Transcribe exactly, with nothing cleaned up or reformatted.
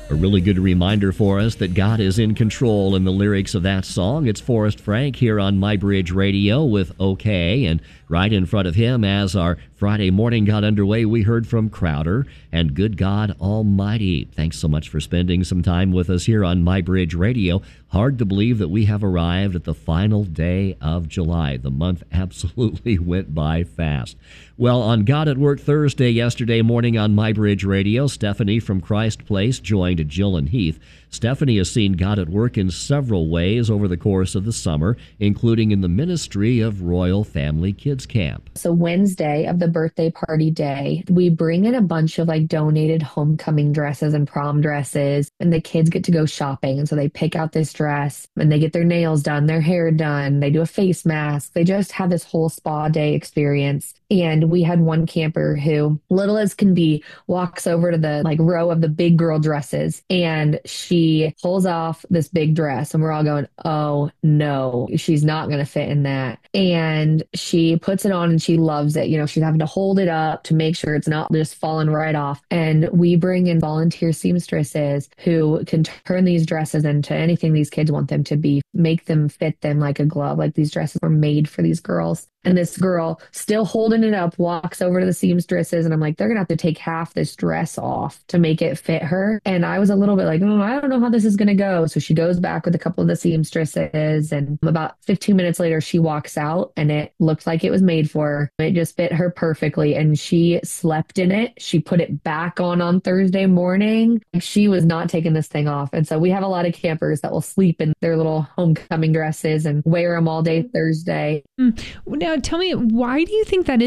A really good reminder for us that God is in control in the lyrics of that song. It's Forrest Frank here on My Bridge Radio with OK. And right in front of him, as our Friday morning got underway, we heard from Crowder and Good God Almighty. Thanks so much for spending some time with us here on My Bridge Radio. Hard to believe that we have arrived at the final day of July. The month absolutely went by fast. Well, on God at Work Thursday yesterday morning on My Bridge Radio, Stephanie from Christ Place joined Jill and Heath. Stephanie has seen God at work in several ways over the course of the summer, including in the ministry of Royal Family Kids Camp. So Wednesday of the birthday party day, we bring in a bunch of like donated homecoming dresses and prom dresses, and the kids get to go shopping. And so they pick out this dress and they get their nails done, their hair done, they do a face mask. They just have this whole spa day experience. And we had one camper who, little as can be, walks over to the like row of the big girl dresses, and she pulls off this big dress, and we're all going, oh no, she's not going to fit in that. And she puts it on and she loves it. You know, she's having to hold it up to make sure it's not just falling right off. And we bring in volunteer seamstresses who can turn these dresses into anything these kids want them to be, make them fit them like a glove. Like these dresses were made for these girls. And this girl, still holding it up, walks over to the seamstresses, and I'm like, they're going to have to take half this dress off to make it fit her. And I was a little bit like, oh, I don't know how this is going to go. So she goes back with a couple of the seamstresses, and about fifteen minutes later, she walks out, and it looked like it was made for her. It just fit her perfectly, and she slept in it. She put it back on on Thursday morning. She was not taking this thing off. And so we have a lot of campers that will sleep in their little homecoming dresses and wear them all day Thursday. Mm. Now, tell me, why do you think that is?